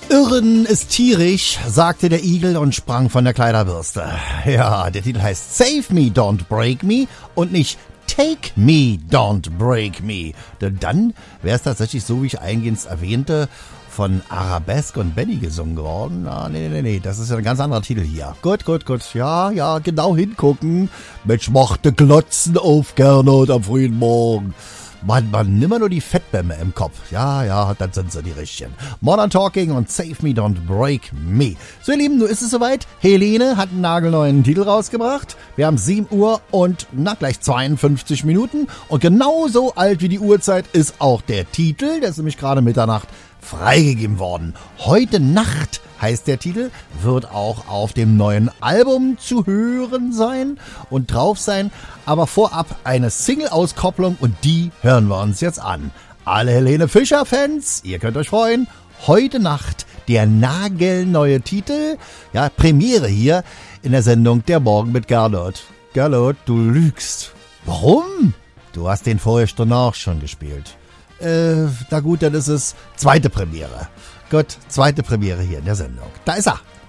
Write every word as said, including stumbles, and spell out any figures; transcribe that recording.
Irren ist tierisch, sagte der Igel und sprang von der Kleiderbürste. Ja, der Titel heißt Save Me, Don't Break Me und nicht Take Me, Don't Break Me. Denn dann wäre es tatsächlich so, wie ich eingehend erwähnte, von Arabesque und Benny gesungen worden. Ah, nee, nee, nee, das ist ja ein ganz anderer Titel hier. Gut, gut, gut. Ja, ja, genau hingucken. Mensch, machte Glotzen auf Gernot am frühen Morgen. Mann, Mann, nimmer nur die Fettbämme im Kopf. Ja, ja, dann sind sie die Richtigen. Modern Talking und Save Me, Don't Break Me. So, ihr Lieben, nun ist es soweit. Helene hat einen nagelneuen Titel rausgebracht. Wir haben sieben Uhr und, na, gleich zweiundfünfzig Minuten. Und genauso alt wie die Uhrzeit ist auch der Titel. Der ist nämlich gerade Mitternacht freigegeben worden. Heute Nacht heißt der Titel, wird auch auf dem neuen Album zu hören sein und drauf sein, aber vorab eine Single-Auskopplung und die hören wir uns jetzt an. Alle Helene Fischer-Fans, ihr könnt euch freuen, heute Nacht der nagelneue Titel, ja, Premiere hier in der Sendung Der Morgen mit Gernot. Gernot, du lügst. Warum? Du hast den vorher danach schon gespielt. Äh, na gut, dann ist es zweite Premiere. Gut, zweite Premiere hier in der Sendung. Da ist er.